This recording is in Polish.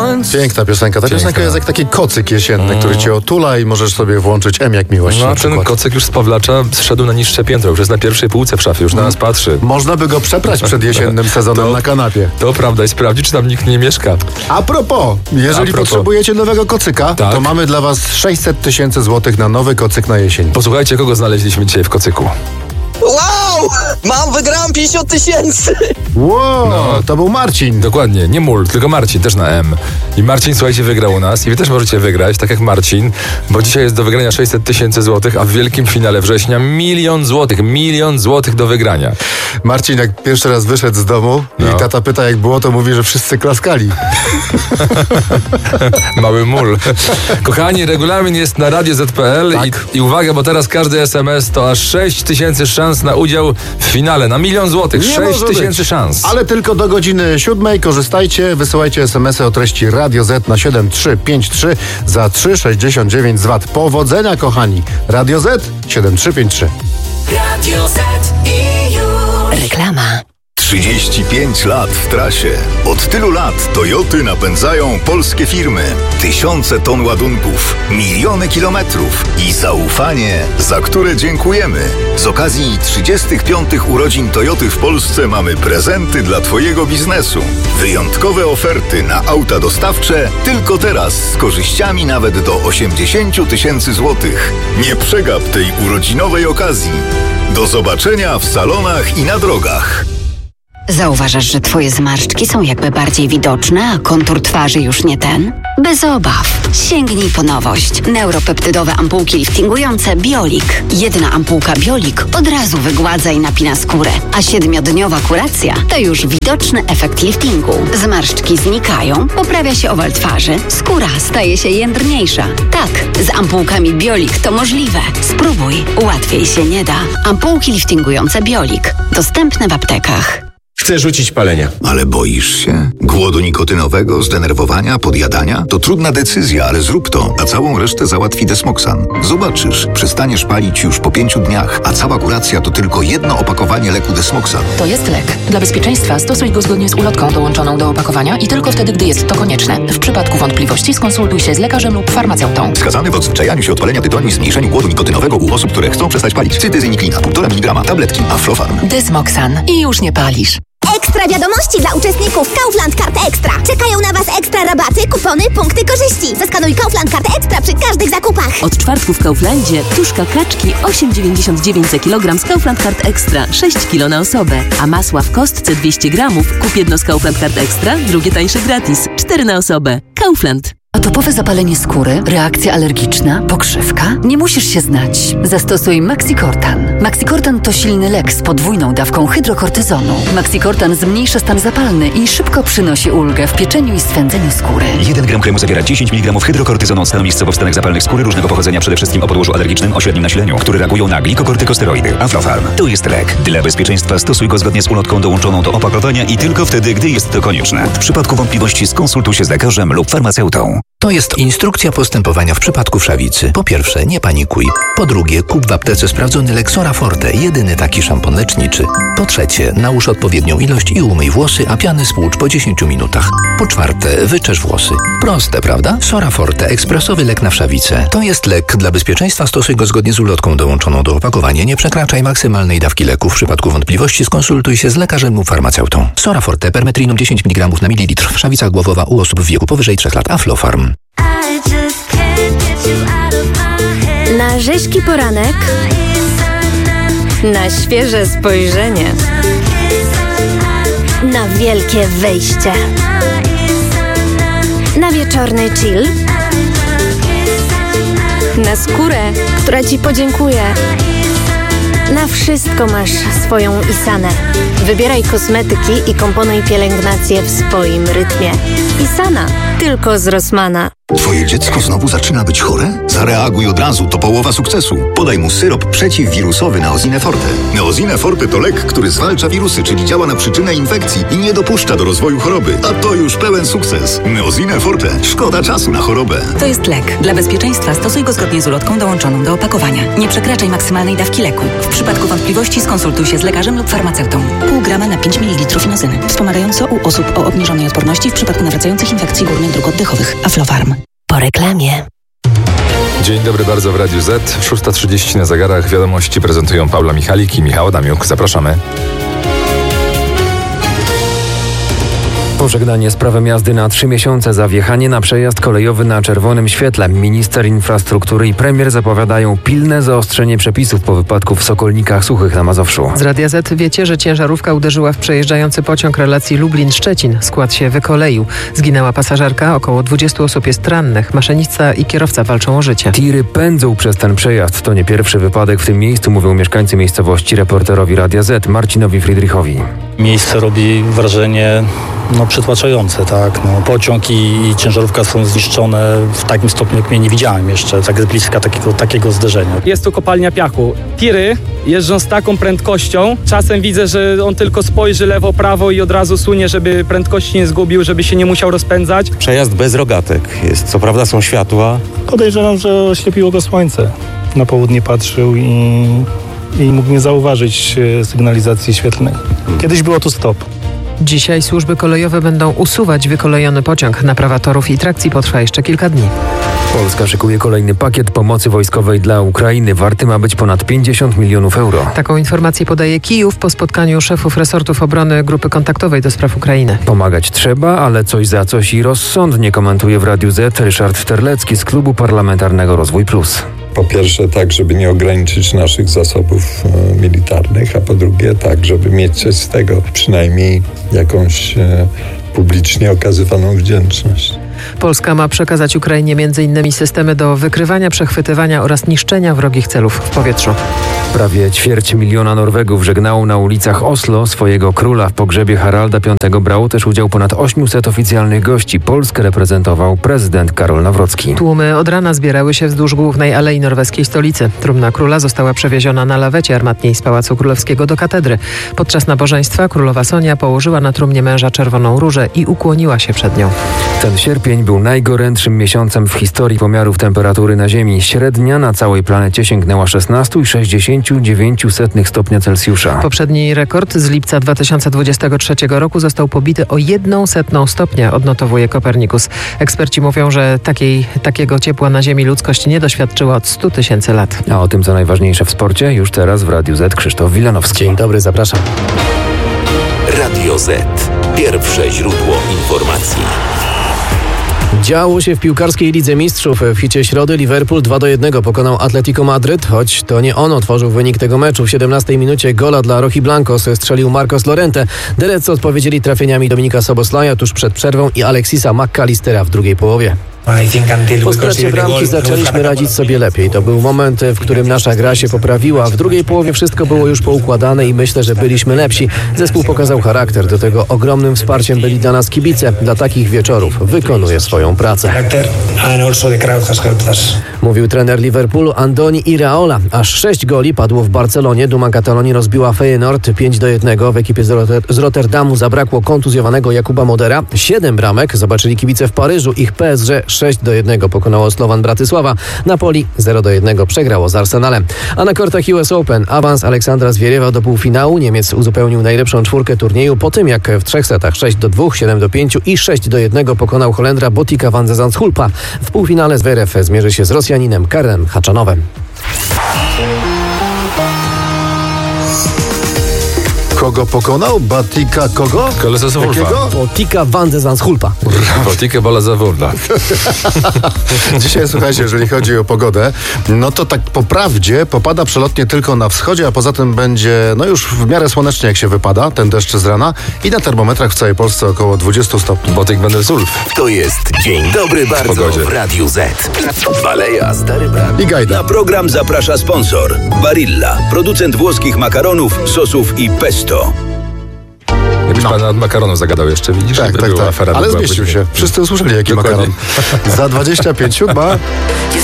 moment. Piękna piosenka. Ta piosenka jest jak taki kocyk jesienny, który cię otula i możesz sobie włączyć M jak miłość. No a ten kocyk już z Pawlacza zszedł na niższe piętro, już jest na pierwszej półce w szafie, już na nas patrzy. Można by go przeprać przed jesiennym sezonem na kanapie. To prawda i sprawdzić, czy tam nikt nie mieszka. A propos, jeżeli potrzebujecie nowego kocyka, to mamy dla was 600 000 złotych na nowy kocyk na jesień. Posłuchajcie, kogo znaleźliśmy dzisiaj w kocyku. Wow! Wygrałem 50 000! Wow, to był Marcin. Dokładnie, nie Mul, tylko Marcin, też na M. I Marcin, słuchajcie, wygrał u nas i wy też możecie wygrać, tak jak Marcin, bo dzisiaj jest do wygrania 600 000 złotych, a w wielkim finale września 1 000 000 złotych, 1 000 000 złotych do wygrania. Marcin jak pierwszy raz wyszedł z domu i tata pyta jak było, to mówi, że wszyscy klaskali. Mały Mul. Kochani, regulamin jest na Radio Z.pl i uwaga, bo teraz każdy SMS to aż 6 000 szans na udział w finale, na 1 000 000 złotych. 6 000 szans. Ale tylko do godziny 7. Korzystajcie, wysyłajcie SMS-y o treści Radio Z na 7353 za 3,69 z VAT. Powodzenia, kochani. Radio Z 7353. Radio Z i już. Reklama. 35 lat w trasie. Od tylu lat Toyoty napędzają polskie firmy. Tysiące ton ładunków, miliony kilometrów i zaufanie, za które dziękujemy. Z okazji 35 urodzin Toyoty w Polsce mamy prezenty dla Twojego biznesu. Wyjątkowe oferty na auta dostawcze tylko teraz z korzyściami nawet do 80 000 złotych. Nie przegap tej urodzinowej okazji. Do zobaczenia w salonach i na drogach. Zauważasz, że twoje zmarszczki są jakby bardziej widoczne, a kontur twarzy już nie ten? Bez obaw. Sięgnij po nowość. Neuropeptydowe ampułki liftingujące Biolik. Jedna ampułka Biolik od razu wygładza i napina skórę, a 7-dniowa kuracja to już widoczny efekt liftingu. Zmarszczki znikają, poprawia się owal twarzy, skóra staje się jędrniejsza. Tak, z ampułkami Biolik to możliwe. Spróbuj, łatwiej się nie da. Ampułki liftingujące Biolik. Dostępne w aptekach. Chcę rzucić palenia. Ale boisz się? Głodu nikotynowego, zdenerwowania, podjadania? To trudna decyzja, ale zrób to, a całą resztę załatwi Desmoxan. Zobaczysz, przestaniesz palić już po 5 dniach, a cała kuracja to tylko jedno opakowanie leku Desmoxan. To jest lek. Dla bezpieczeństwa stosuj go zgodnie z ulotką dołączoną do opakowania i tylko wtedy, gdy jest to konieczne. W przypadku wątpliwości skonsultuj się z lekarzem lub farmaceutą. Wskazany w odzwyczajaniu się od palenia tytoniu i zmniejszeniu głodu nikotynowego u osób, które chcą przestać palić. Cytyzyniklina, 1,5 mg, tabletki, Aflofarm. Desmoxan. I już nie palisz. Ekstra wiadomości dla uczestników Kaufland Kart Ekstra. Czekają na Was ekstra rabaty, kupony, punkty korzyści. Zaskanuj Kaufland Kart Ekstra przy każdych zakupach. Od czwartku w Kauflandzie tuszka kaczki 8,99 za kilogram z Kaufland Kart Ekstra, 6 kg na osobę. A masła w kostce 200 gramów, kup jedno z Kaufland Kart Ekstra, drugie tańsze gratis. 4 na osobę. Kaufland. Atopowe zapalenie skóry, reakcja alergiczna, pokrzywka? Nie musisz się znać. Zastosuj Maxicortan. Maxicortan to silny lek z podwójną dawką hydrokortyzonu. Maxicortan zmniejsza stan zapalny i szybko przynosi ulgę w pieczeniu i swędzeniu skóry. 1 gram kremu zawiera 10 mg hydrokortyzonu od stanu miejscowo wstanek zapalnych skóry różnego pochodzenia, przede wszystkim o podłożu alergicznym o średnim nasileniu, które reagują na glikokortykosteroidy. Aflofarm. To jest lek. Dla bezpieczeństwa stosuj go zgodnie z ulotką dołączoną do opakowania i tylko wtedy, gdy jest to konieczne. W przypadku wątpliwości skonsultuj się z lekarzem lub farmaceutą. To jest instrukcja postępowania w przypadku wszawicy. Po pierwsze, nie panikuj. Po drugie, kup w aptece sprawdzony lek Sora Forte, jedyny taki szampon leczniczy. Po trzecie, nałóż odpowiednią ilość i umyj włosy, a piany spłucz po 10 minutach. Po czwarte, wyczesz włosy. Proste, prawda? Sora Forte, ekspresowy lek na wszawicę. To jest lek. Dla bezpieczeństwa stosuj go zgodnie z ulotką dołączoną do opakowania. Nie przekraczaj maksymalnej dawki leku. W przypadku wątpliwości skonsultuj się z lekarzem lub farmaceutą. Sora Forte, permetrinum 10 mg na mililitr. Wszawica głowowa u osób w wieku powyżej 3 lat. Aflofarm. Na rzeźki poranek, na świeże spojrzenie, na wielkie wejście, na wieczorny chill, na skórę, która Ci podziękuje. Na wszystko masz swoją Isanę. Wybieraj kosmetyki i komponuj pielęgnację w swoim rytmie. Isana, tylko z Rossmana. Twoje dziecko znowu zaczyna być chore? Zareaguj od razu, to połowa sukcesu. Podaj mu syrop przeciwwirusowy Neosine Forte. Neosine Forte to lek, który zwalcza wirusy, czyli działa na przyczynę infekcji i nie dopuszcza do rozwoju choroby. A to już pełen sukces. Neosine Forte. Szkoda czasu na chorobę. To jest lek. Dla bezpieczeństwa stosuj go zgodnie z ulotką dołączoną do opakowania. Nie przekraczaj maksymalnej dawki leku. W przypadku wątpliwości skonsultuj się z lekarzem lub farmaceutą. Pół grama na 5 ml inozyny. Wspomagająco u osób o obniżonej odporności w przypadku nawracających infekcji górnych dróg oddechowych. Aflofarm. Po reklamie. Dzień dobry bardzo w Radiu Z. 6:30 na zegarach. Wiadomości prezentują Paula Michalik i Michał Adamiuk. Zapraszamy. Pożegnanie z prawem jazdy na 3 miesiące za wjechanie na przejazd kolejowy na czerwonym świetle. Minister infrastruktury i premier zapowiadają pilne zaostrzenie przepisów po wypadku w Sokolnikach Suchych na Mazowszu. Z Radia Z wiecie, że ciężarówka uderzyła w przejeżdżający pociąg relacji Lublin-Szczecin. Skład się wykoleił. Zginęła pasażerka, około 20 osób jest rannych. Maszynista i kierowca walczą o życie. Tiry pędzą przez ten przejazd. To nie pierwszy wypadek w tym miejscu, mówią mieszkańcy miejscowości reporterowi Radia Z Marcinowi Friedrichowi. Miejsce robi wrażenie przytłaczające, tak. Pociąg i ciężarówka są zniszczone w takim stopniu, jak nie widziałem jeszcze tak z bliska takiego zderzenia. Jest tu kopalnia piachu. Tiry jeżdżą z taką prędkością. Czasem widzę, że on tylko spojrzy lewo, prawo i od razu sunie, żeby prędkości nie zgubił, żeby się nie musiał rozpędzać. Przejazd bez rogatek jest. Co prawda są światła. Podejrzewam, że oślepiło go słońce. Na południe patrzył i mógł nie zauważyć sygnalizacji świetlnej. Kiedyś było tu stop. Dzisiaj służby kolejowe będą usuwać wykolejony pociąg. Naprawa torów i trakcji potrwa jeszcze kilka dni. Polska szykuje kolejny pakiet pomocy wojskowej dla Ukrainy. Warty ma być ponad 50 milionów euro. Taką informację podaje Kijów po spotkaniu szefów resortów obrony Grupy Kontaktowej do spraw Ukrainy. Pomagać trzeba, ale coś za coś i rozsądnie, komentuje w Radiu Z Ryszard Terlecki z Klubu Parlamentarnego Rozwój Plus. Po pierwsze tak, żeby nie ograniczyć naszych zasobów militarnych, a po drugie tak, żeby mieć coś z tego, przynajmniej jakąś publicznie okazywaną wdzięczność. Polska ma przekazać Ukrainie m.in. systemy do wykrywania, przechwytywania oraz niszczenia wrogich celów w powietrzu. Prawie 250 000 Norwegów żegnało na ulicach Oslo swojego króla. W pogrzebie Haralda V brało też udział ponad 800 oficjalnych gości. Polskę reprezentował prezydent Karol Nawrocki. Tłumy od rana zbierały się wzdłuż głównej alei norweskiej stolicy. Trumna króla została przewieziona na lawecie armatniej z Pałacu Królewskiego do katedry. Podczas nabożeństwa królowa Sonia położyła na trumnie męża czerwoną różę i ukłoniła się przed nią. Ten sierpień był najgorętszym miesiącem w historii pomiarów temperatury na Ziemi. Średnia na całej planecie sięgnęła 16,69 stopnia Celsjusza. Poprzedni rekord z lipca 2023 roku został pobity o 0,01 stopnia, odnotowuje Kopernikus. Eksperci mówią, że takiego ciepła na Ziemi ludzkość nie doświadczyła od 100 000 lat. A o tym, co najważniejsze w sporcie, już teraz w Radiu Z Krzysztof Wilanowski. Dzień dobry, zapraszam. Radio Z. Pierwsze źródło informacji. Działo się w piłkarskiej Lidze Mistrzów. W hicie środy Liverpool 2-1 pokonał Atletico Madryt, choć to nie on otworzył wynik tego meczu. W 17 minucie gola dla Rojiblancos strzelił Marcos Llorente. Delecy odpowiedzieli trafieniami Dominika Soboslaja tuż przed przerwą i Alexisa McAllistera w drugiej połowie. Po stracie bramki zaczęliśmy radzić sobie lepiej. To był moment, w którym nasza gra się poprawiła. W drugiej połowie wszystko było już poukładane i myślę, że byliśmy lepsi. Zespół pokazał charakter. Do tego ogromnym wsparciem byli dla nas kibice. Dla takich wieczorów wykonuje swoją pracę. Mówił trener Liverpoolu Andoni Iraola. Aż 6 goli padło w Barcelonie. Duma Katalonii rozbiła Feyenoord 5-1. W ekipie z Rotterdamu zabrakło kontuzjowanego Jakuba Modera. 7 bramek zobaczyli kibice w Paryżu. Ich PSG 6-1 pokonało Slovan Bratysława. Napoli 0-1 przegrało z Arsenalem. A na kortach US Open awans Aleksandra Zwieriewa do półfinału. Niemiec uzupełnił najlepszą czwórkę turnieju po tym, jak w 3 setach 6-2, 7-5 i 6-1 pokonał Holendra Botika van de Zandschulpa. W półfinale Zverev zmierzy się z Rosjaninem Karlem Haczanowem. Kogo pokonał? Batika kogo? Botika van de Zandschulpa. Botika Bolazawurda. Dzisiaj, słuchajcie, jeżeli chodzi o pogodę, no to tak po prawdzie popada przelotnie tylko na wschodzie, a poza tym będzie już w miarę słonecznie, jak się wypada, ten deszcz z rana i na termometrach w całej Polsce około 20 stopni. Botik Bendersulf. To jest Dzień Dobry Bardzo w Radiu Z. Baleja, Stary Brat. I Gajda. Na program zaprasza sponsor Barilla, producent włoskich makaronów, sosów i pesto. Jakbyś pan od makaronu zagadał jeszcze, widzisz? Tak. Afera, Ale zmieścił się. Wszyscy usłyszeli, jaki Dokładnie. makaron. Za 25 7.